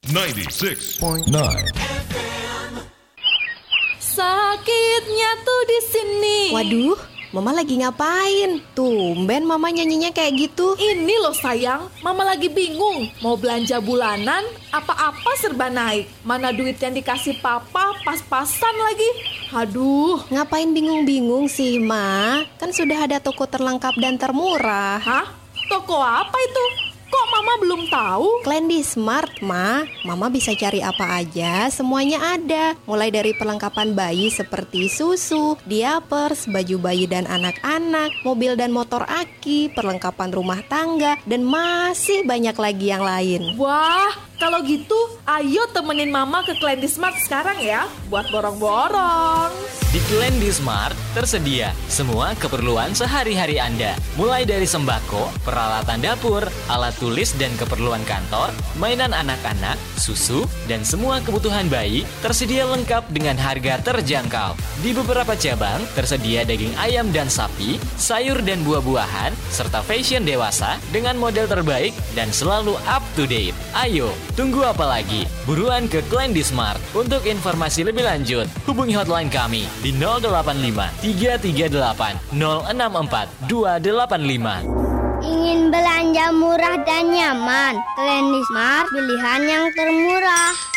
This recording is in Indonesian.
96.9. Sakitnya tuh di sini. Waduh, Mama lagi ngapain? Tumben Mama nyanyinya kayak gitu. Ini loh sayang, Mama lagi bingung. Mau belanja bulanan, apa-apa serba naik. Mana duit yang dikasih Papa pas-pasan lagi. Aduh. Ngapain bingung-bingung sih, Ma? Kan sudah ada toko terlengkap dan termurah. Hah? Toko apa itu? Kok Mama belum tahu? Klendi Smart, Ma. Mama bisa cari apa aja, semuanya ada. Mulai dari perlengkapan bayi seperti susu, diapers, baju bayi dan anak-anak, mobil dan motor aki, perlengkapan rumah tangga, dan masih banyak lagi yang lain. Wah, kalau gitu ayo temenin Mama ke Klendi Smart sekarang ya, buat borong-borong. Di Klendi Smart tersedia semua keperluan sehari-hari Anda. Mulai dari sembako, peralatan dapur, alat tulis dan keperluan kantor, mainan anak-anak, susu, dan semua kebutuhan bayi tersedia lengkap dengan harga terjangkau. Di beberapa cabang tersedia daging ayam dan sapi, sayur dan buah-buahan, serta fashion dewasa dengan model terbaik dan selalu up to date. Ayo, tunggu apa lagi? Buruan ke Klendi Smart. Untuk informasi lebih lanjut, hubungi hotline kami di 085 338 064 285. Ingin belanja murah dan nyaman? Klendi Smart, pilihan yang termurah.